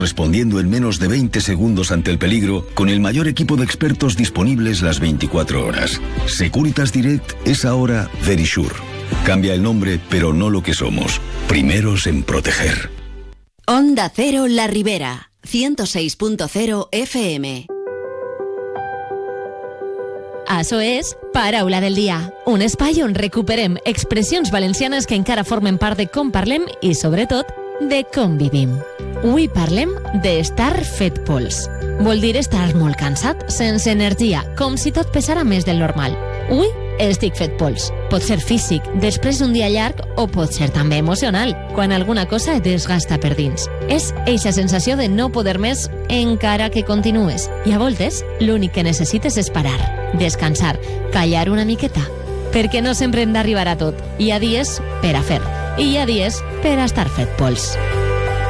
respondiendo en menos de 20 segundos ante el peligro, con el mayor equipo de expertos disponibles las 24 horas. Securitas Direct es ahora Verisure. Cambia el nombre, pero no lo que somos. Primeros en proteger. Onda Cero La Ribera, 106.0 FM. Això és Paraula del dia, un espai on recuperem expressions valencianes que encara formen part de com parlem i, sobretot, de com vivim. Avui parlem d'estar fet pols. Vol dir estar molt cansat, sense energia, com si tot pesara més del normal. Avui estic fet pols. Pot ser físic, després d'un dia llarg, o pot ser també emocional, quan alguna cosa et desgasta per dins. És eixa sensació de no poder més encara que continues. I a voltes, l'únic que necessites és parar, descansar, callar una miqueta. Perquè no sempre hem d'arribar a tot. Hi ha dies per a fer, i hi ha dies per a estar fet pols.